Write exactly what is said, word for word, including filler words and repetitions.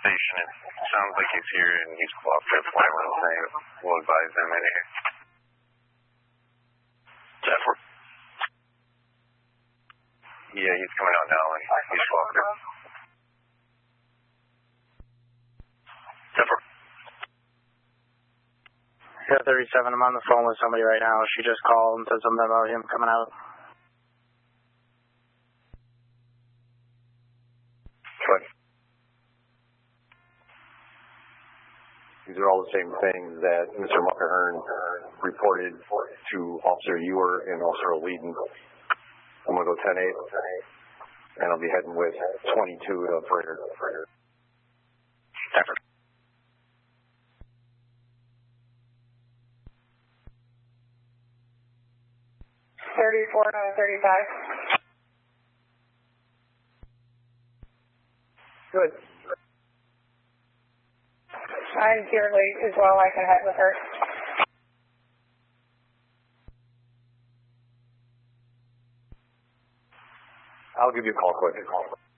station. It sounds like he's here and he's cooperative. Whatever I'm saying, we'll advise them in here. Zephyr. Yeah, he's coming out now and he's cooperative. Zephyr. Yeah, thirty-seven, I'm on the phone with somebody right now. She just called and said something about him coming out. What? These are all the same things that Mister Muckahern reported to Officer Ewer and Officer O'Leedon. I'm going to go ten eight, and I'll be heading with twenty-two to Freighter. Zephyr. thirty-four, nine thirty-five. Good. I'm here late as well. I can head with her. I'll give you a call quick.